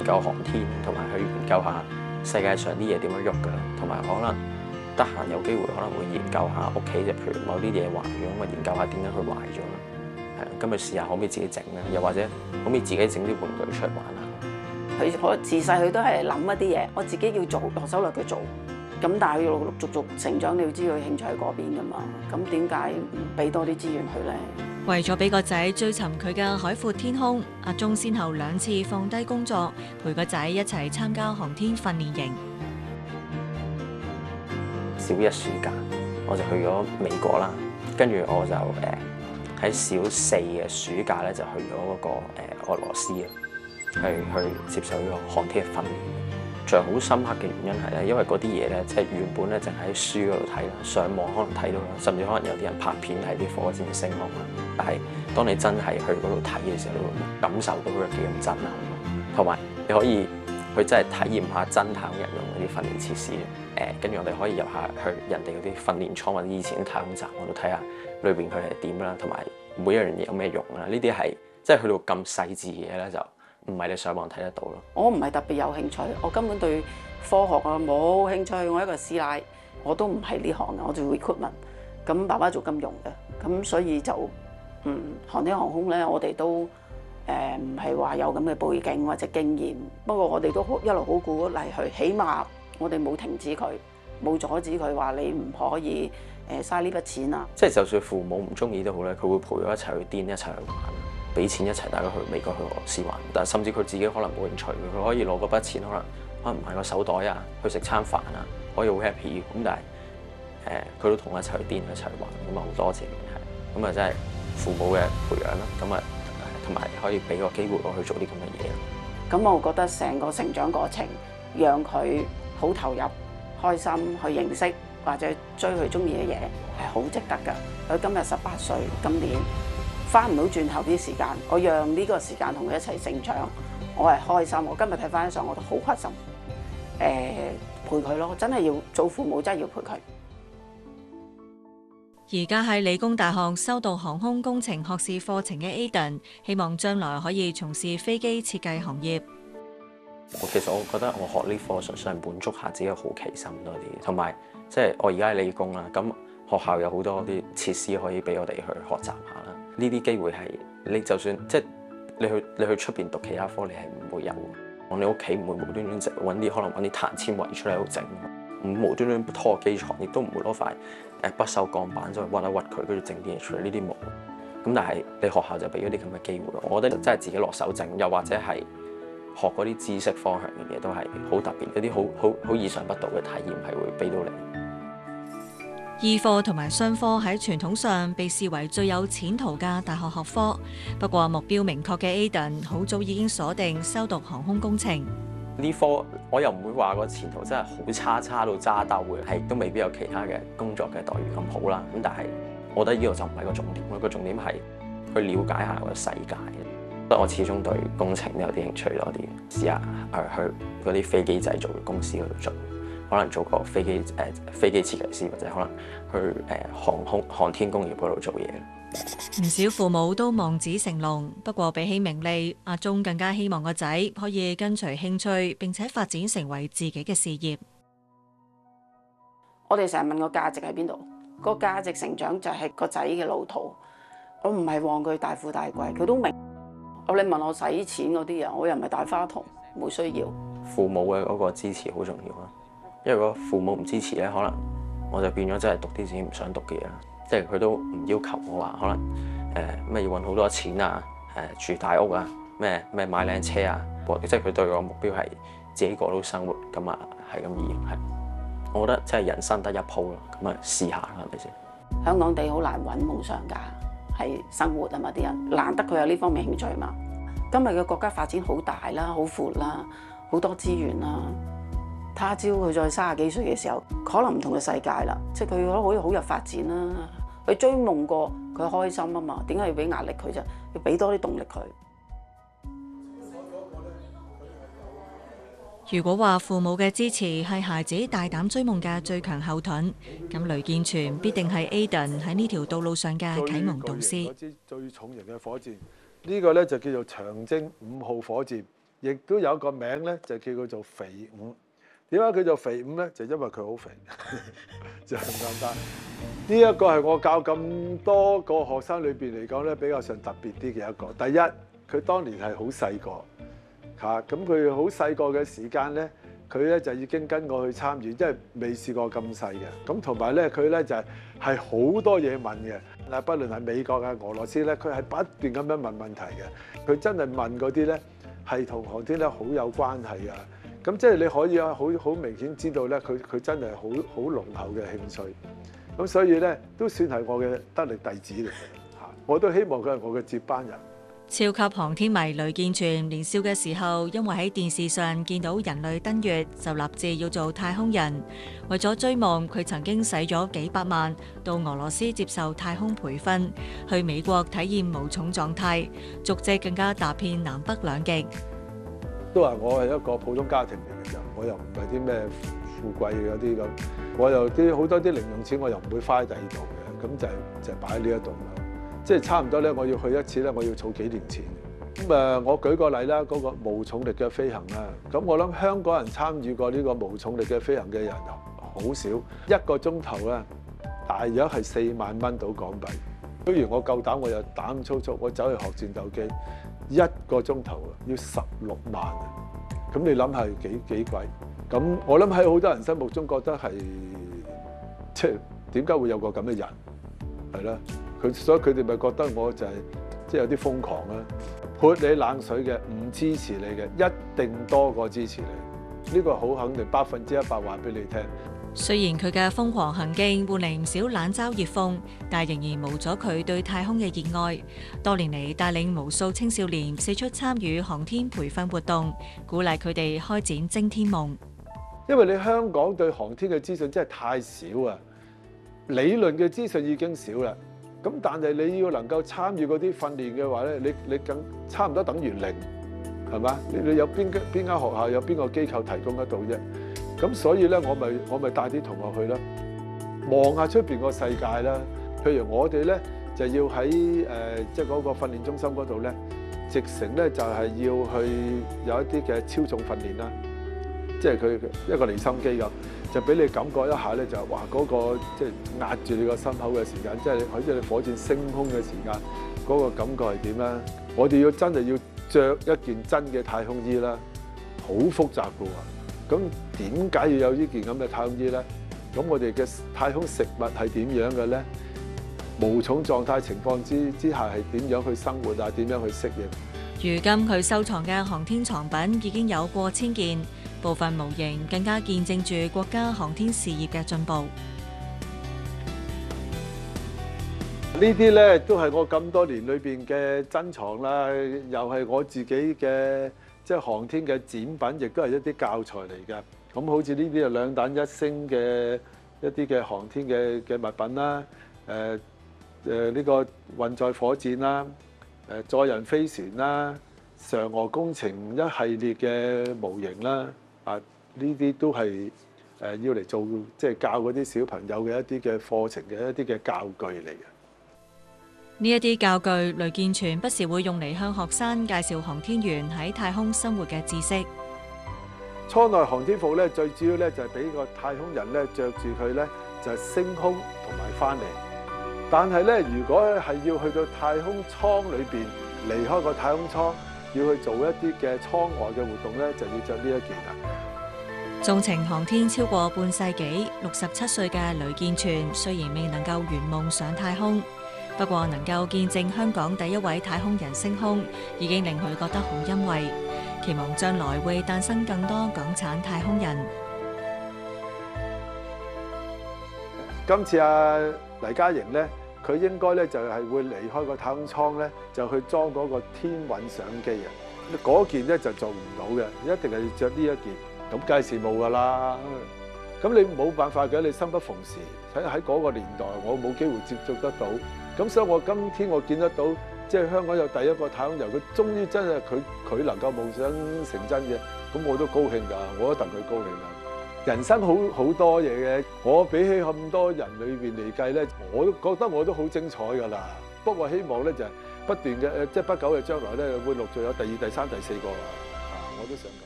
究航天，同埋去研究下世界上啲嘢點樣喐㗎啦，同埋可能得閒有機會可能會研究下屋企，就譬如某啲嘢壞咗，咁啊研究下點解佢壞咗啦。係啊，咁咪試下可唔可以自己整咧？又或者可唔可以自己整啲玩具出嚟玩下？ 我自細佢都係諗一啲嘢，我自己要做，落手落腳做。咁但係佢陸陸續續成長，你要知佢興趣喺嗰邊㗎嘛。咁點解唔俾多啲資源佢咧？ 為咗俾個仔追尋佢嘅海闊天空，阿鐘先後2次放低工作，陪個仔一齊參加航天訓練營。 小一暑假我就去咗美國啦，跟住我就喺小4嘅暑假咧就去咗嗰個俄羅斯啊，去接受呢個航天嘅訓練。最好深刻嘅原因係咧，因為嗰啲嘢咧即係原本咧淨喺書嗰度睇啦，上網可能睇到啦，甚至可能有啲人拍片睇啲火箭升空啦。但係當你真係去嗰度睇嘅時候，你會感受到佢幾咁震撼，同埋你可以去真係體驗下真太空人用嗰啲訓練設施。跟住我哋可以入下去人哋嗰啲訓練艙或者以前啲太空站嗰度睇下裏邊佢係點啦，同埋每一樣嘢有咩用啦。呢啲係即係去到咁細緻嘅嘢咧，就唔係你上網睇得到咯。我唔係特別有興趣，我根本對科學啊冇興趣。我一個師奶，我都唔係呢行嘅，我做 recruitment。咁爸爸做金融嘅，咁所以就航天航空咧，我哋都唔係話有咁嘅背景或者經驗。不過我哋都一路好鼓勵佢，起碼我哋冇停止佢，冇阻止佢話你唔可以嘥呢筆錢啊。即係就算父母唔中意都好咧，佢會陪我一齊去癲，一齊去玩，俾錢一齊大家去美國去俄羅斯玩。但係甚至佢自己可能冇興趣，佢可以攞嗰筆錢可能買個手袋啊，去食餐飯啊，可以好 happy。咁但係佢都同我一齊去癲，一齊去玩，咁啊好多謝嘅係。咁啊真係父母嘅培養啦，咁啊同埋可以俾個機會我去做啲咁嘅嘢。咁我覺得成個成長過程，讓佢好投入、開心去認識或者追佢中意嘅嘢，係好值得㗎。佢今日18歲，今年翻唔到轉頭啲時間，我讓呢個時間同佢一齊成長，我係開心。我今日睇翻相，我都好開心。陪佢咯，真係要做父母，真係要陪佢。 而家喺理工大學修讀航空工程學士課程嘅 Aiden， 希望將來可以從事飛機設計行業。 其實我覺得我學呢科純粹係滿足下自己嘅好奇心多啲，同埋即係我而家係理工啦，咁學校有好多啲設施可以俾我哋去學習下啦。呢啲機會係你就算即係你去出邊讀其他科，你係唔會有。我哋屋企唔會無端端可能揾啲碳纖維出嚟喺度整，唔無端端拖個機床，亦都唔會攞塊不鏽鋼板再屈一屈佢，跟住整啲嘢出嚟。呢啲冇。咁但係你學校就俾咗啲咁嘅機會，我覺得真係自己落手整，又或者係學嗰啲知識方向嘅嘢都係好特別，有啲好意想不到嘅體驗係會俾到你。 醫科同埋商科喺傳統上被視為最有前途嘅大學學科，不過目標明確嘅 Aiden 好早已經鎖定修讀航空工程。 呢科我又唔會話個前途真係好差到揸兜嘅，係都未必有其他嘅工作嘅待遇咁好啦。咁但係我覺得呢個就唔係個重點，個重點係去了解下個世界。我始終對工程都有啲興趣多啲，試下去嗰啲飛機製造嘅公司嗰度做，可能做個飛機設計師，或者可能去航天工業嗰度做嘢。 唔少父母都望子成龍，不過比起名利，阿鐘更加希望個仔可以跟隨興趣，並且發展成為自己嘅事業。 我哋成日問個價值喺邊度？個價值成長就係個仔嘅路途。我唔係望佢大富大貴，佢都明。你問我使錢嗰啲啊，我又唔係大花筒，冇需要。父母嘅嗰個支持好重要啦，因為如果父母唔支持咧，可能我就變咗真係讀啲自己唔想讀嘅嘢啦。即係佢都唔要求我話，可能咩要揾好多錢啊，住大屋啊，咩買靚車啊，即係佢對我目標係自己過到生活，咁啊係咁意係。我覺得真係人生得一鋪咯，咁啊試下啦，係咪先？香港地好難揾夢想㗎，係生活啊嘛，啲人難得佢有呢方面興趣嘛。今日嘅國家發展好大啦，好闊啦，好多資源啦。他朝佢再30幾歲嘅時候，可能唔同嘅世界啦，即係佢可以好有發展啦。佢追夢過，佢開心啊嘛，點解要俾壓力佢啫？要俾多啲動力佢。 如果話父母嘅支持係孩子大膽追夢嘅最強後盾，咁雷健全必定係 Aiden 喺呢條道路上嘅啟蒙導師。 最重型嘅火箭，呢個咧就叫做長征5號火箭。 亦都有一個名咧，就叫佢做肥五。點解佢做肥五咧？就因為佢好肥，就係咁簡單。呢一個係我教咁多個學生裏邊嚟講咧，比較上特別啲嘅一個。第一，佢當年係好細個嚇，咁佢好細個嘅時間咧，佢咧就已經跟我去參與，因為未試過咁細嘅。咁同埋咧，佢咧就係好多嘢問嘅。嗱，不論係美國啊、俄羅斯咧，佢係不斷咁樣問問題嘅。佢真係問嗰啲咧係同航天咧好有關係啊。咁即係你可以好明顯知道咧，佢真係好濃厚嘅興趣。咁所以咧都算係我嘅得力弟子嚟嘅嚇。我都希望佢係我嘅接班人。 超級航天迷雷健全年少嘅時候，因為喺電視上見到人類登月，就立志要做太空人。為咗追夢，佢曾經使咗幾百萬到俄羅斯接受太空培訓，去美國體驗無重狀態，足跡更加踏遍南北兩極。 都話我係一個普通家庭嚟嘅啫，我又唔係啲咩富貴嗰啲咁，我又好多啲零用錢我又唔會花喺第二度嘅，咁就擺喺呢一度啦。即係差唔多咧，我要去一次咧，我要儲幾年錢。咁我舉個例啦，嗰個無重力嘅飛行啦，咁我諗香港人參與過呢個無重力嘅飛行嘅人好少，一個鐘頭咧，大約係4萬蚊到港幣。不如我夠膽，我又膽粗粗，我走去學戰鬥機，一個鐘頭要16萬啊！咁你諗係幾貴？咁我諗喺好多人心目中覺得係，即係點解會有個咁嘅人係啦？所以佢哋咪覺得我就係即係有啲瘋狂啦，潑你冷水嘅，唔支持你嘅，一定多過支持你。呢個好肯定100%話俾你聽。 雖然佢嘅瘋狂行徑換嚟唔少冷嘲熱諷，但仍然冇咗佢對太空嘅熱愛。多年嚟帶領無數青少年四出參與航天培訓活動，鼓勵佢哋開展征天夢。 因為你香港對航天嘅資訊真係太少啊，理論嘅資訊已經少啦。咁但係你要能夠參與嗰啲訓練嘅話咧，你更差唔多等於零，係嘛？你有邊間學校有邊個機構提供得到啫？咁所以咧，我咪帶啲同學去啦，望下出邊個世界啦。譬如我哋咧就要喺即係嗰個訓練中心嗰度咧，直程咧就係要去有一啲嘅超重訓練啦，即係佢一個離心機咁。就俾你感覺一下咧，就話嗰個即係壓住你個心口嘅時間，即係好似你火箭升空嘅時間，嗰個感覺係點咧？我哋真係要着一件真嘅太空衣啦，好複雜嘅喎。咁點解要有呢件咁嘅太空衣咧？咁我哋嘅太空食物係點樣嘅咧？無重狀態情況之下係點樣去生活啊？點樣去適應？ 如今佢收藏嘅航天藏品已經有過千件。部分模型更加見證住國家航天事業嘅進步。 呢啲咧都係我咁多年裏邊嘅珍藏啦，又係我自己嘅即係航天嘅展品，亦都係一啲教材嚟嘅。咁好似呢啲係兩彈一星嘅一啲嘅航天嘅物品啦，呢個運載火箭啦，載人飛船啦，嫦娥工程一系列嘅模型啦。啊！呢啲都係要嚟做即係教嗰啲小朋友嘅一啲嘅課程嘅一啲嘅教具嚟嘅。 呢一啲教具，雷健全不時會用嚟向學生介紹航天員喺太空生活嘅知識。 艙內航天服咧，最主要咧就係俾個太空人咧着住佢咧，就係升空同埋翻嚟。但係咧，如果係要去到太空艙裏邊，離開個太空艙，要去做一啲嘅艙外嘅活動咧，就要着呢一件啦。 縱情航天超過半世紀，67歲嘅雷健全雖然未能夠圓夢上太空，不過能夠見證香港第一位太空人升空，已經令佢覺得好欣慰。期望將來會誕生更多港產太空人。 今次黎嘉瑩咧，佢應該咧就係會離開個太空艙咧，就去裝嗰個天韻相機啊！嗰件咧就做唔到嘅，一定係要着呢一件。咁梗係羨慕㗎啦！咁你冇辦法嘅，你生不逢時。喺嗰個年代，我冇機會接觸得到。咁所以我今天我見得到，即係香港有第一個太空人，佢終於真係佢能夠夢想成真嘅，咁我都高興㗎，我都戥佢高興㗎。人生好多嘢嘅，我比起咁多人裏邊嚟計咧，我都覺得我都好精彩㗎啦。不過希望咧就係不斷嘅，即係不久嘅將來咧會陸續有第二、第三、第四個啦。 我都想咁。